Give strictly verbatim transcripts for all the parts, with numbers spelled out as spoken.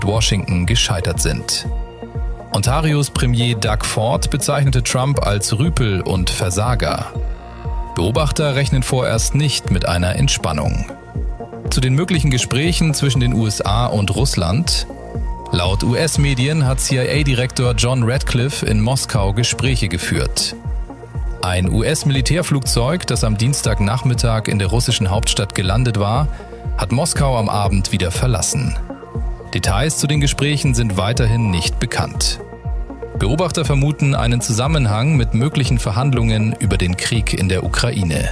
Washington gescheitert sind. Ontarios Premier Doug Ford bezeichnete Trump als Rüpel und Versager. Beobachter rechnen vorerst nicht mit einer Entspannung. Zu den möglichen Gesprächen zwischen den U S A und Russland. Laut U S-Medien hat C I A-Direktor John Ratcliffe in Moskau Gespräche geführt. Ein U S-Militärflugzeug, das am Dienstagnachmittag in der russischen Hauptstadt gelandet war, hat Moskau am Abend wieder verlassen. Details zu den Gesprächen sind weiterhin nicht bekannt. Beobachter vermuten einen Zusammenhang mit möglichen Verhandlungen über den Krieg in der Ukraine.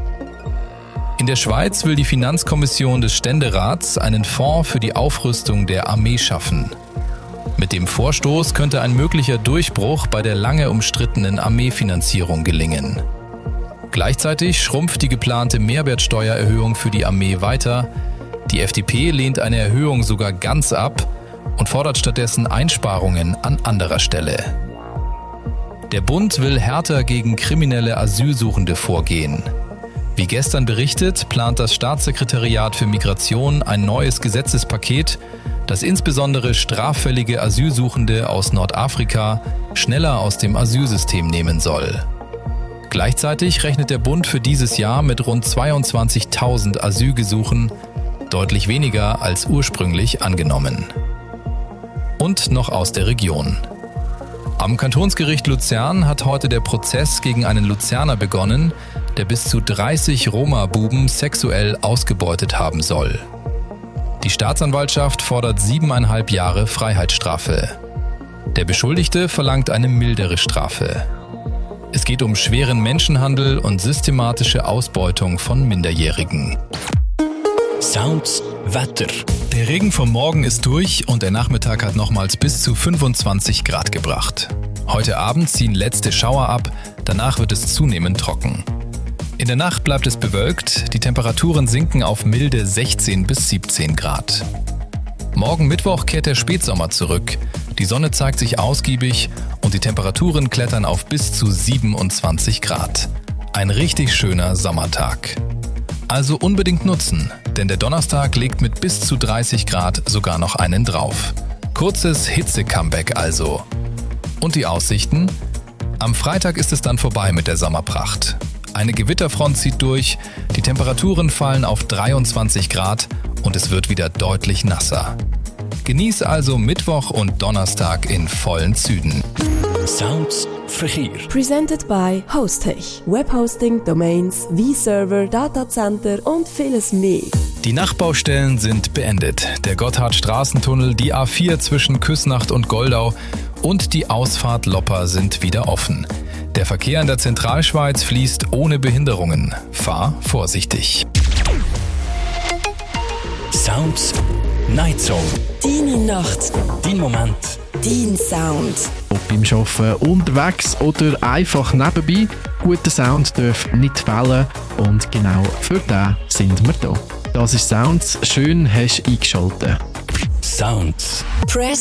In der Schweiz will die Finanzkommission des Ständerats einen Fonds für die Aufrüstung der Armee schaffen. Mit dem Vorstoß könnte ein möglicher Durchbruch bei der lange umstrittenen Armeefinanzierung gelingen. Gleichzeitig schrumpft die geplante Mehrwertsteuererhöhung für die Armee weiter. Die F D P lehnt eine Erhöhung sogar ganz ab und fordert stattdessen Einsparungen an anderer Stelle. Der Bund will härter gegen kriminelle Asylsuchende vorgehen. Wie gestern berichtet, plant das Staatssekretariat für Migration ein neues Gesetzespaket, das insbesondere straffällige Asylsuchende aus Nordafrika schneller aus dem Asylsystem nehmen soll. Gleichzeitig rechnet der Bund für dieses Jahr mit rund zweiundzwanzigtausend Asylgesuchen, deutlich weniger als ursprünglich angenommen. Und noch aus der Region. Am Kantonsgericht Luzern hat heute der Prozess gegen einen Luzerner begonnen, der bis zu dreißig Roma-Buben sexuell ausgebeutet haben soll. Die Staatsanwaltschaft fordert siebeneinhalb Jahre Freiheitsstrafe. Der Beschuldigte verlangt eine mildere Strafe. Es geht um schweren Menschenhandel und systematische Ausbeutung von Minderjährigen. Sounds Wetter. Der Regen vom Morgen ist durch und der Nachmittag hat nochmals bis zu fünfundzwanzig Grad gebracht. Heute Abend ziehen letzte Schauer ab, danach wird es zunehmend trocken. In der Nacht bleibt es bewölkt, die Temperaturen sinken auf milde sechzehn bis siebzehn Grad. Morgen Mittwoch kehrt der Spätsommer zurück, die Sonne zeigt sich ausgiebig und die Temperaturen klettern auf bis zu siebenundzwanzig Grad. Ein richtig schöner Sommertag. Also unbedingt nutzen, denn der Donnerstag legt mit bis zu dreißig Grad sogar noch einen drauf. Kurzes Hitze-Comeback also. Und die Aussichten? Am Freitag ist es dann vorbei mit der Sommerpracht. Eine Gewitterfront zieht durch, die Temperaturen fallen auf dreiundzwanzig Grad und es wird wieder deutlich nasser. Genieß also Mittwoch und Donnerstag in vollen Zügen. Sounds Verkehr. Presented by Hostech. Webhosting, Domains, V-Server, Datacenter und vieles mehr. Die Nachbaustellen sind beendet. Der Gotthardstraßentunnel, die A vier zwischen Küsnacht und Goldau und die Ausfahrt Loppa sind wieder offen. Der Verkehr in der Zentralschweiz fließt ohne Behinderungen. Fahr vorsichtig. Sounds Night Zone. Deine Nacht. Dein Moment. Dein Sound. Ob beim Arbeiten unterwegs oder einfach nebenbei, guter Sound darf nicht fehlen und genau für den sind wir da. Das ist Sounds, schön hast du eingeschaltet. Sounds. Press